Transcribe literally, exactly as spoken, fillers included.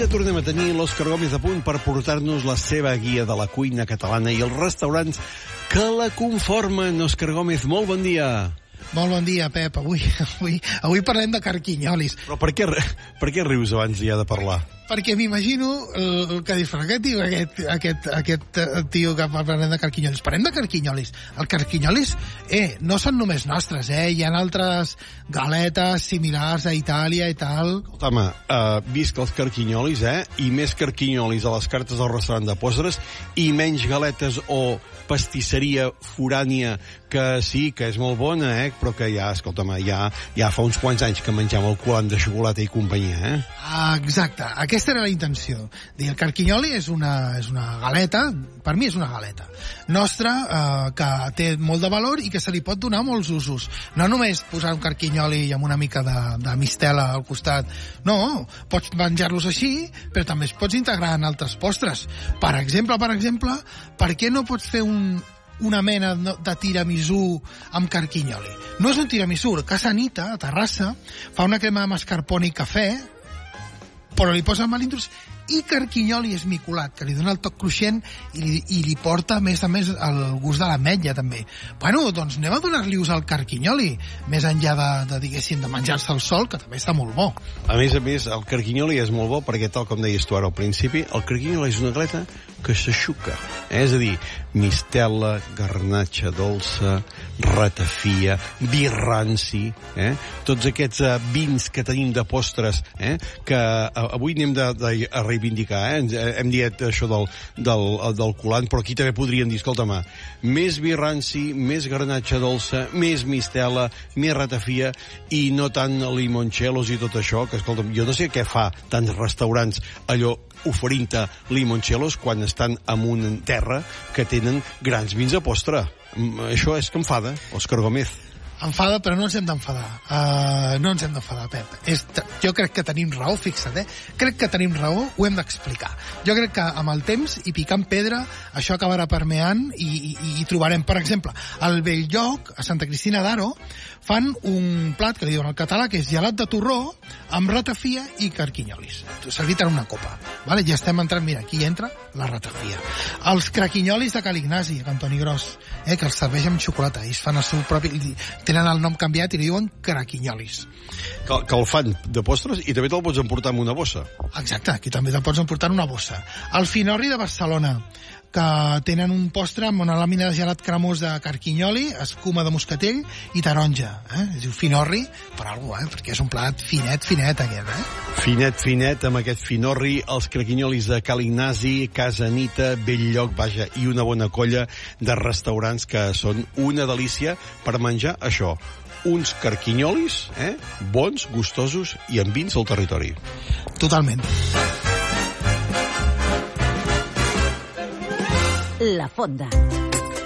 ja tornem a tenir l'Òscar Gómez a punt per portar-nos la seva guia de la cuina catalana i els restaurants que la conformen. Òscar Gómez, molt bon dia. Molt bon dia, Pep. Avui, avui, avui parlem de carquinyolis. Però per què, per què rius abans ja de parlar? Perquè m'imagino el, el que dius, aquest tio, aquest, aquest, aquest tio que parlem de carquinyolis. Parlem de carquinyolis. El carquinyolis, eh, no són només nostres, eh? Hi ha altres galetes similars a Itàlia i tal. Home, uh, visc els carquinyolis, eh? I més carquinyolis a les cartes del restaurant de postres i menys galetes o pastisseria forània, que sí, que és molt bona, eh? Però que ja, escolta'm, ja, ja fa uns quants anys que menjam el culant de xocolata i companyia, eh? Ah, exacte. Aquesta era la intenció. Dir, el carquinyoli és una, és una galeta, per mi és una galeta nostra, eh, que té molt de valor i que se li pot donar molts usos. No només posar un carquinyoli amb una mica de, de mistela al costat. No, pots menjar-los així, però també es pots integrar en altres postres. Per exemple, per exemple, per què no pots fer un, una mena de tiramisú amb carquinyoli? No és un tiramisú. Casa Anita, a Terrassa, fa una crema de mascarpone i cafè, però li posa melindros i carquinyoli esmicolat, que li dona el toc cruixent i, i li porta, a més a més, el gust de l'ametlla, també. Bueno, doncs anem a donar-li ús al carquinyoli, més enllà de, de diguéssim, de menjar-se al sol, que també està molt bo. A més a més, el carquinyoli és molt bo perquè, tal com deies tu ara al principi, el carquinyoli és una galeta que s'aixuca. Eh? És a dir, mistela, garnatxa dolça, ratafia, birranci, eh? Tots aquests uh, vins que tenim de postres, eh? Que uh, avui anem de, de, a reivindicar, eh? Hem dit això del, del, del colant, però aquí també podríem dir, escolta'm, més birranci, més garnatxa dolça, més mistela, més ratafia i no tant limoncellos i tot això, que, escolta'm, jo no sé què fa tants restaurants allò oferint-te limoncellos quan estan en una terra que tenen grans vins de postre. Això és que enfada, Òscar Gómez. Enfada, però no ens hem d'enfadar. Uh, no ens hem d'enfadar, Pep. És, jo crec que tenim raó, fixa't, eh? Crec que tenim raó, ho hem d'explicar. Jo crec que amb el temps i picant pedra això acabarà permeant i, i, i trobarem, per exemple, al Belllloc, a Santa Cristina d'Aro, fan un plat que li diuen al català, que és gelat de torró amb ratafia i carquinyolis, servit en una copa. Vale? Ja estem entrant, mira, aquí entra la ratafia. Els craquinyolis de Cal Ignasi, a Antoni Gros, eh, que els serveix amb xocolata, i es fan el seu propi... tenen el nom canviat i li diuen craquinyolis. Que, que el fan de postres i també te'l pots emportar amb una bossa. Exacte, aquí també te'l pots emportar en una bossa. El Finorri de Barcelona, que tenen un postre amb una làmina de gelat cremós de carquinyoli, escuma de moscatell i taronja. Eh? Es diu Finorri per alguna cosa, eh? Perquè és un plat finet, finet aquest, eh? Finet, finet, amb aquest Finorri, els craquinyolis de Cal Ignasi, Casa Anita, Belllloc, vaja, i una bona colla de restaurants que són una delícia per menjar això. Uns carquinyolis, eh? Bons, gustosos i amb vins al territori. Totalment. La Fonda.